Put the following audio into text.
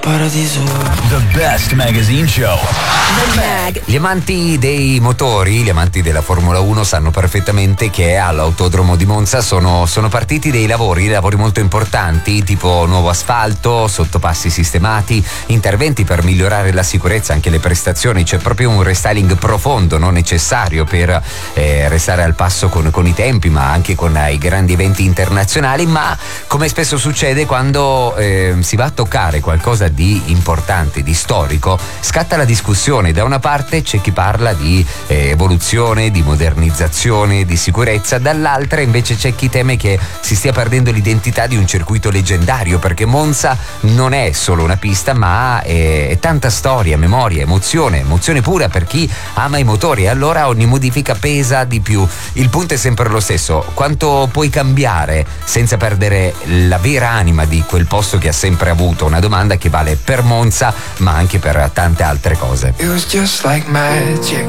Paradiso. The best magazine show. The Mag. Gli amanti dei motori, gli amanti della Formula 1 sanno perfettamente che all'autodromo di Monza sono partiti dei lavori molto importanti, tipo nuovo asfalto, sottopassi sistemati, interventi per migliorare la sicurezza, anche le prestazioni. C'è proprio un restyling profondo, non necessario per restare al passo con i tempi, ma anche con i grandi eventi internazionali. Ma come spesso succede quando si va a toccare qualcosa di importante, di storico, scatta la discussione. Da una parte c'è chi parla di evoluzione, di modernizzazione, di sicurezza, dall'altra invece c'è chi teme che si stia perdendo l'identità di un circuito leggendario, perché Monza non è solo una pista, ma è tanta storia, memoria, emozione pura per chi ama i motori, e allora ogni modifica pesa di più. Il punto è sempre lo stesso: quanto puoi cambiare senza perdere la vera anima di quel posto che ha sempre avuto? Una domanda che vale per Monza, ma anche per tante altre cose. It was just like magic.